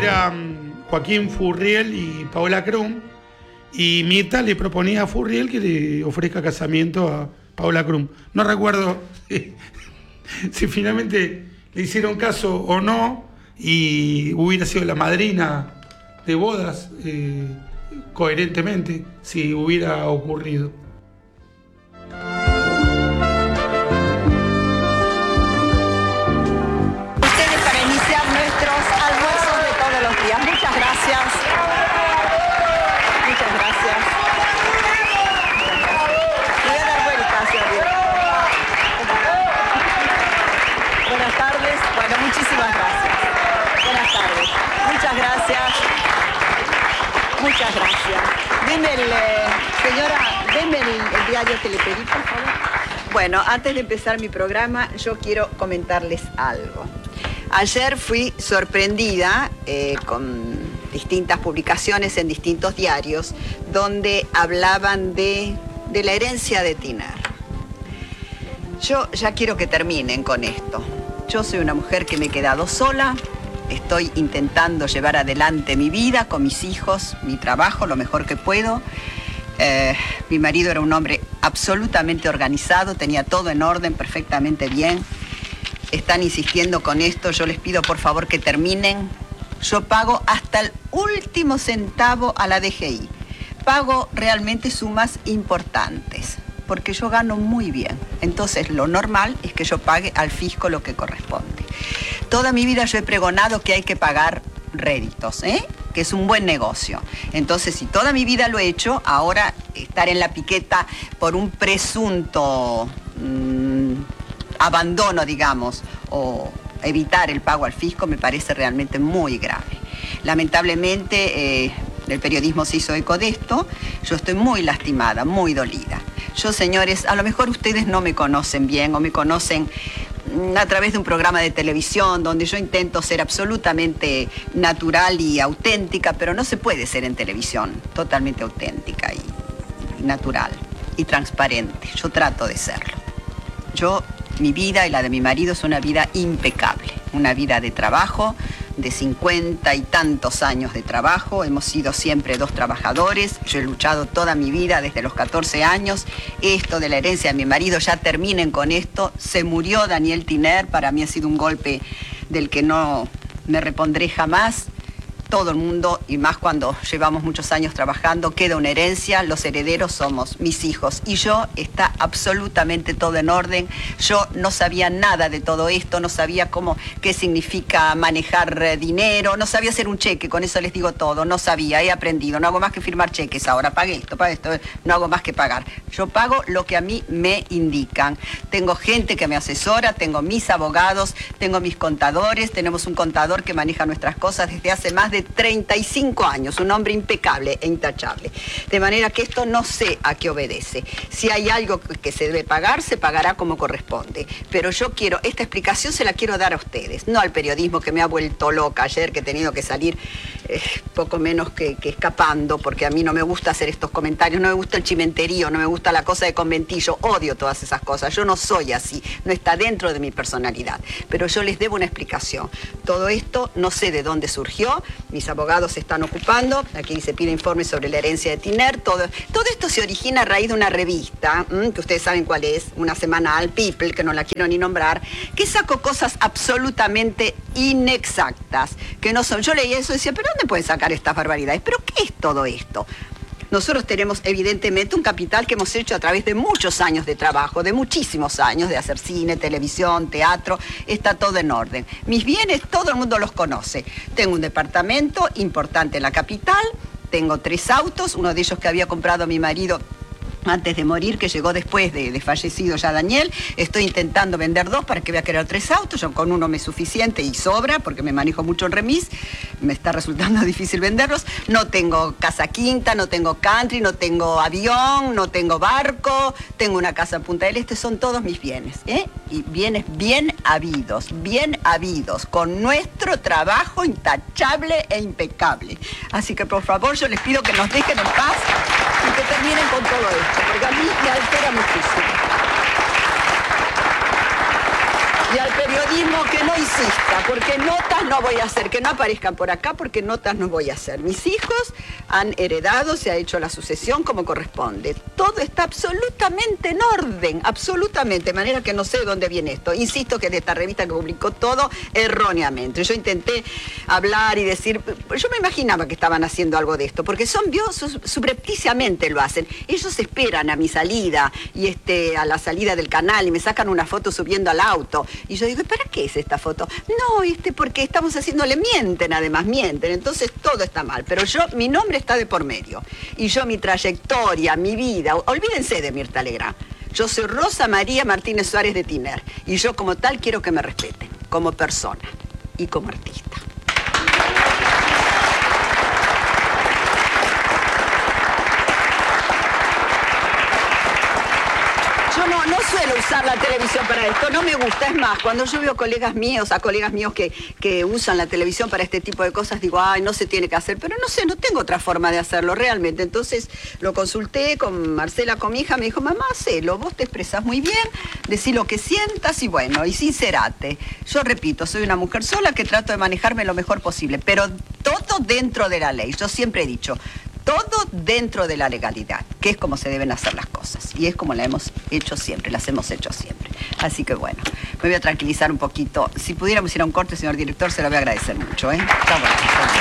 eran Joaquín Furriel y Paola Krum, y Mirta le proponía a Furriel que le ofrezca casamiento a Paola Krum. No recuerdo si finalmente le hicieron caso o no, y hubiera sido la madrina de bodas coherentemente si hubiera ocurrido. Ustedes para iniciar nuestros almuerzos de todos los días. Muchas gracias. Muchas gracias. Le voy a dar vueltas, Gabriel. Buenas tardes. Bueno, muchísimas gracias. Buenas tardes. Muchas gracias. Muchas gracias. Deme el diario que le pedí, por favor. Bueno, antes de empezar mi programa, yo quiero comentarles algo. Ayer fui sorprendida con distintas publicaciones en distintos diarios donde hablaban de la herencia de Tiner. Yo ya quiero que terminen con esto. Yo soy una mujer que me he quedado sola. Estoy intentando llevar adelante mi vida con mis hijos, mi trabajo, lo mejor que puedo. Mi marido era un hombre absolutamente organizado, tenía todo en orden, perfectamente bien. Están insistiendo con esto, yo les pido por favor que terminen. Yo pago hasta el último centavo a la DGI. Pago realmente sumas importantes, porque yo gano muy bien. Entonces lo normal es que yo pague al fisco lo que corresponde. Toda mi vida yo he pregonado que hay que pagar réditos, que es un buen negocio. Entonces, si toda mi vida lo he hecho, ahora estar en la piqueta por un presunto abandono, digamos, o evitar el pago al fisco me parece realmente muy grave. Lamentablemente, el periodismo se hizo eco de esto. Yo estoy muy lastimada, muy dolida. Yo, señores, a lo mejor ustedes no me conocen bien o me conocen a través de un programa de televisión donde yo intento ser absolutamente natural y auténtica, pero no se puede ser en televisión totalmente auténtica y natural y transparente. Yo trato de serlo. Mi vida y la de mi marido es una vida impecable, una vida de trabajo, de 50 y tantos años de trabajo. Hemos sido siempre dos trabajadores. Yo he luchado toda mi vida desde los 14 años. Esto de la herencia de mi marido, ya terminen con esto. Se murió Daniel Tiner, para mí ha sido un golpe del que no me repondré jamás. Todo el mundo, y más cuando llevamos muchos años trabajando, queda una herencia. Los herederos somos mis hijos y yo. Está absolutamente todo en orden. Yo no sabía nada de todo esto, no sabía qué significa manejar dinero, no sabía hacer un cheque, con eso les digo todo, no sabía, he aprendido, no hago más que firmar cheques ahora, pague esto, no hago más que pagar. Yo pago lo que a mí me indican. Tengo gente que me asesora, tengo mis abogados, tengo mis contadores, tenemos un contador que maneja nuestras cosas desde hace más de 35 años, un hombre impecable e intachable. De manera que esto no sé a qué obedece. Si hay algo que se debe pagar, se pagará como corresponde. Pero yo quiero, esta explicación se la quiero dar a ustedes, no al periodismo que me ha vuelto loca ayer, que he tenido que salir poco menos que escapando, porque a mí no me gusta hacer estos comentarios, no me gusta el chimenterío, no me gusta la cosa de conventillo, odio todas esas cosas. Yo no soy así, no está dentro de mi personalidad. Pero yo les debo una explicación. Todo esto no sé de dónde surgió. Mis abogados se están ocupando. Aquí se pide informe sobre la herencia de Tiner. Todo esto se origina a raíz de una revista, que ustedes saben cuál es, una semanal, People, que no la quiero ni nombrar, que sacó cosas absolutamente inexactas, que no son. Yo leí eso y decía, ¿pero dónde pueden sacar estas barbaridades? ¿Pero qué es todo esto? Nosotros tenemos evidentemente un capital que hemos hecho a través de muchos años de trabajo, de muchísimos años, de hacer cine, televisión, teatro, está todo en orden. Mis bienes, todo el mundo los conoce. Tengo un departamento importante en la capital, tengo 3 autos, uno de ellos que había comprado mi marido antes de morir, que llegó después de fallecido ya Daniel. Estoy intentando vender 2 para que voy a querer 3 autos. Yo con uno me es suficiente y sobra, porque me manejo mucho en remis. Me está resultando difícil venderlos. No tengo casa quinta, no tengo country, no tengo avión, no tengo barco. Tengo una casa en Punta del Este. Son todos mis bienes, y bienes bien habidos, con nuestro trabajo intachable e impecable. Así que por favor yo les pido que nos dejen en paz y que terminen con todo esto, porque a mí me altera muchísimo. Y al periodismo que no insista, porque notas no voy a hacer, que no aparezcan por acá porque notas no voy a hacer. Mis hijos han heredado, se ha hecho la sucesión como corresponde. Todo está absolutamente en orden, absolutamente, de manera que no sé de dónde viene esto. Insisto que de esta revista que publicó todo erróneamente. Yo intenté hablar y decir, yo me imaginaba que estaban haciendo algo de esto, porque subrepticiamente lo hacen. Ellos esperan a mi salida y a la salida del canal y me sacan una foto subiendo al auto. Y yo digo, ¿para qué es esta foto? No, porque estamos haciéndole, mienten además, mienten. Entonces todo está mal. Pero mi nombre está de por medio. Y yo, mi trayectoria, mi vida, olvídense de Mirta Legrand. Yo soy Rosa María Martínez Suárez de Tiner. Y yo como tal quiero que me respeten, como persona y como artista. Yo no suelo usar la televisión para esto, no me gusta. Es más, cuando yo veo a colegas míos que usan la televisión para este tipo de cosas, digo, ay, no se tiene que hacer, pero no sé, no tengo otra forma de hacerlo realmente. Entonces lo consulté con Marcela, con mi hija, me dijo, mamá, hacelo, vos te expresás muy bien, decí lo que sientas y bueno, y sincerate. Yo repito, soy una mujer sola que trato de manejarme lo mejor posible, pero todo dentro de la ley. Yo siempre he dicho, todo dentro de la legalidad, que es como se deben hacer las cosas. Y es como las hemos hecho siempre, las hemos hecho siempre. Así que bueno, me voy a tranquilizar un poquito. Si pudiéramos ir a un corte, señor director, se lo voy a agradecer mucho, ¿eh? Está bueno.